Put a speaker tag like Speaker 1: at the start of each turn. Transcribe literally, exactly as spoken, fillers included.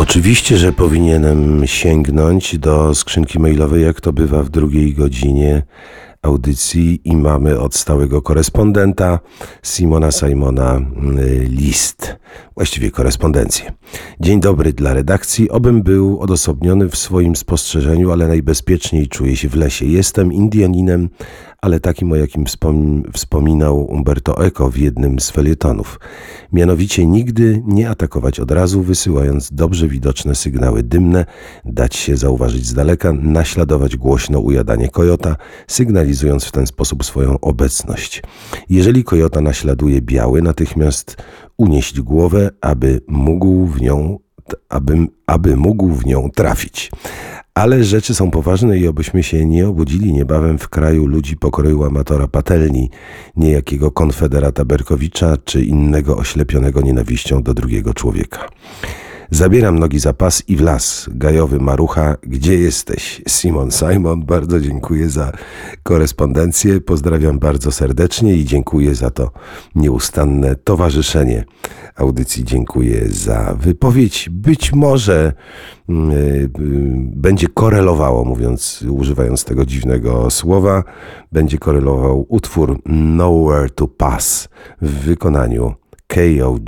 Speaker 1: Oczywiście, że powinienem sięgnąć do skrzynki mailowej, jak to bywa w drugiej godzinie audycji, i mamy od stałego korespondenta Simona Simona list, właściwie korespondencję. Dzień dobry dla redakcji. Obym był odosobniony w swoim spostrzeżeniu, ale najbezpieczniej czuję się w lesie. Jestem Indianinem, ale takim, o jakim wspom- wspominał Umberto Eco w jednym z felietonów. Mianowicie nigdy nie atakować od razu, wysyłając dobrze widoczne sygnały dymne, dać się zauważyć z daleka, naśladować głośno ujadanie kojota, sygnalizując w ten sposób swoją obecność. Jeżeli kojota naśladuje biały, natychmiast unieść głowę, aby mógł w nią, aby, aby mógł w nią trafić. Ale rzeczy są poważne i obyśmy się nie obudzili niebawem w kraju ludzi pokroju amatora Patelni, niejakiego konfederata Berkowicza czy innego oślepionego nienawiścią do drugiego człowieka. Zabieram nogi za pas i w las. Gajowy Marucha, gdzie jesteś? Simon Simon, bardzo dziękuję za korespondencję. Pozdrawiam bardzo serdecznie i dziękuję za to nieustanne towarzyszenie audycji. Dziękuję za wypowiedź. Być może yy, yy, będzie korelowało, mówiąc, używając tego dziwnego słowa, będzie korelował utwór Nowhere to Pass w wykonaniu K O